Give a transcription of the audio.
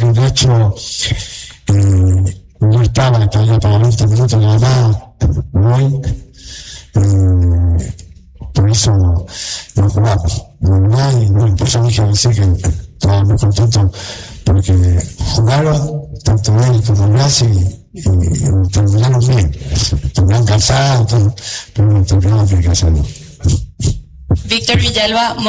de hecho, no estaba todavía para 20 minutos nada más, hoy, por eso no jugamos. Y bueno, por eso dije así que estaba muy contento porque jugaron tanto él como Blas y terminaron bien. Terminaron cansados, pero terminaron bien cansados. Víctor Villalba.